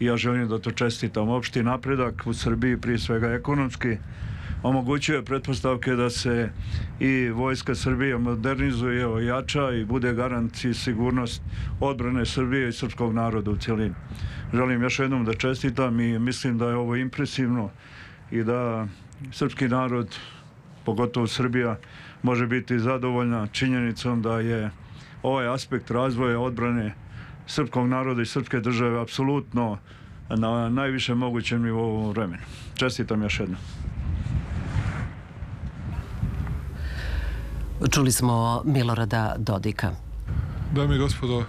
i ja želim da to čestitam. Opšti napredak u Srbiji, prije svega ekonomski, omogućuje pretpostavke da se i Vojska Srbije modernizuje, ojača i bude garant i sigurnost odbrane Srbije i srpskog naroda u cjelini. Želim još jednom da čestitam i mislim da je ovo impresivno i da srpski narod, pogotovo Srbija, može biti zadovoljna činjenicom da je ovaj aspekt razvoja odbrane srpskog naroda i srpske države apsolutno na najviše mogućem nivou u ovom vremenu. Čestitam još jednom. Čuli smo Milorada Dodika. Dame i gospodo,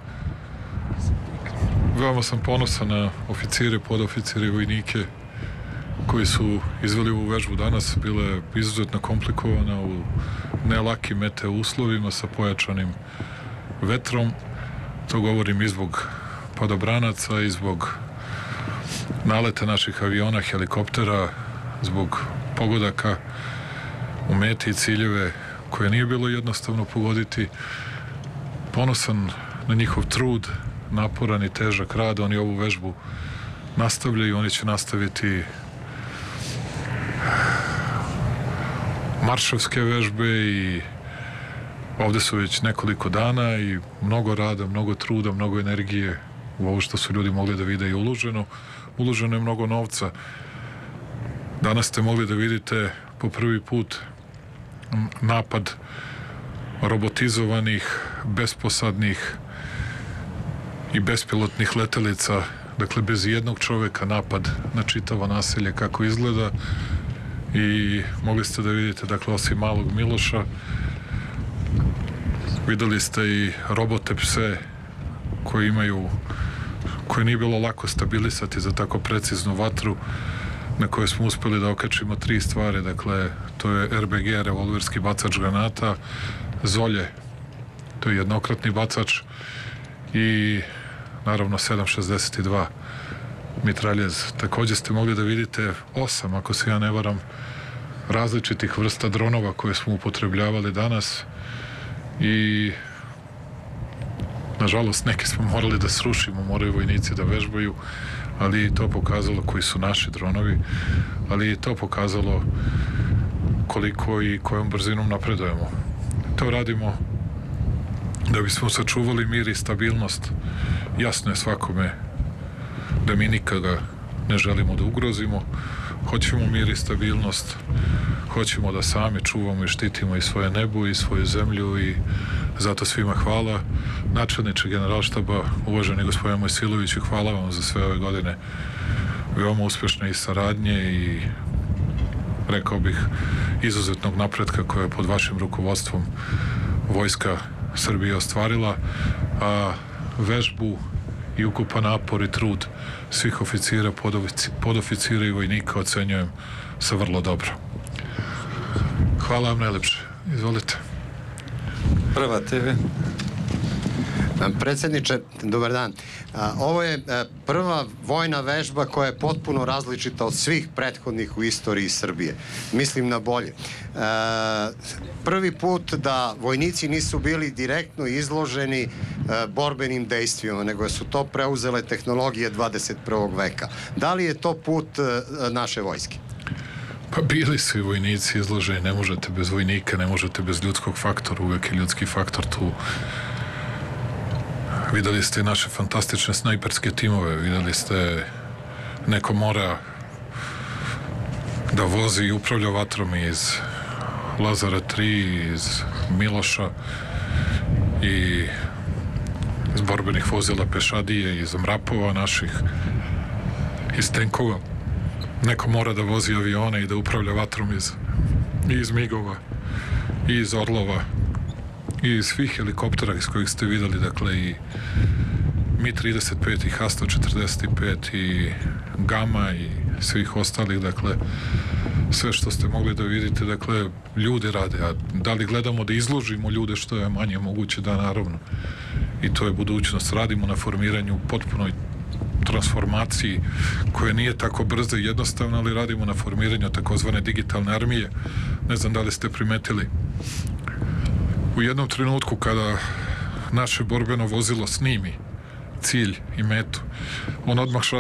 veoma sam ponosan na oficire, podoficire i vojnike koji su izveli ovu vežbu danas. Bila je izuzetno komplikovana u nelakim meteo uslovima sa pojačanim vetrom. To govorim i zbog padobranaca, i zbog naleta naših aviona, helikoptera, zbog pogodaka u meti i ciljeve koje nije bilo jednostavno pogoditi. Ponosan na njihov trud, naporan i težak rad. Oni ovu vežbu nastavljaju, oni će nastaviti maršovske vežbe i ovde su već nekoliko dana i mnogo rada, mnogo truda, mnogo energije u ovo što su ljudi mogli da vide i uloženo. Uloženo je mnogo novca. Danas ste mogli da vidite po prvi put napad robotizovanih, besposadnih i bespilotnih letelica, dakle bez jednog čoveka napad na čitavo naselje kako izgleda. I mogli ste da vidite, dakle, osim malog Miloša, videli ste i robote pse koje nije bilo lako stabilisati za tako preciznu vatru, na kojoj smo uspeli da okačimo 3 stvari. Dakle, to je RBG, revolverski bacač granata, Zolje, to je jednokratni bacač, i naravno 7.62 mitraljez. Takođe ste mogli da vidite 8, ako se ja ne varam, različitih vrsta dronova koje smo upotrebljavali danas i nažalost neke smo morali da srušimo, moraju vojnici da vežbaju, ali i to pokazalo koji su naši dronovi, ali i to pokazalo koliko i kojom brzinom napredujemo. To radimo da bismo sačuvali mir i stabilnost. Jasno je svakome da mi nikada ne želimo da ugrozimo. Hoćemo mir i stabilnost, hoćemo da sami čuvamo i štitimo i svoje nebo i svoju zemlju, i zato svima hvala. Načelniče Generalštaba, uvaženi gospodin Mojsilović, hvala vam za sve ove godine veoma uspešne i saradnje i, rekao bih, izuzetnog napretka koje je pod vašim rukovodstvom Vojska Srbije ostvarila, a vežbu i ukupan napor i trud svih oficira, podoficira i vojnika ocenjujem sa vrlo dobro. Hvala vam najlepše. Izvolite. Prva TV. Predsjedniče, dobar dan. Ovo je prva vojna vežba koja je potpuno različita od svih prethodnih u istoriji Srbije. Mislim na bolje. Prvi put da vojnici nisu bili direktno izloženi borbenim dejstvima, nego su to preuzele tehnologije 21. veka. Da li je to put naše vojske? Pa bili su i vojnici izloženi, ne možete bez vojnika, ne možete bez ljudskog faktora, uvek je ljudski faktor tu. Videli ste i naše fantastične snajperske timove, videli ste neko mora da vozi i upravlja vatrom iz Lazara 3, iz Miloša i iz borbenih vozila Pešadije, iz Mrapova naših, iz tenkova. Neko mora da vozi avione i da upravlja vatrom iz Migova, i iz Orlova, i iz svih helikoptera iz kojih ste videli, dakle, i Mi-35 i Ha-145 i Gama i svih ostalih, dakle, sve što ste mogli da vidite, dakle, ljudi rade, a da li gledamo da izložimo ljude što je manje moguće, da, naravno, i to je budućnost. Radimo na formiranju potpunoj transformaciji koja nije tako brza i jednostavna, ali radimo na formiranju takozvane digitalne armije. Ne znam da li ste primetili, u jednom trenutku kada naše borbeno vozilo snimi cilj i metu, on odmah šalje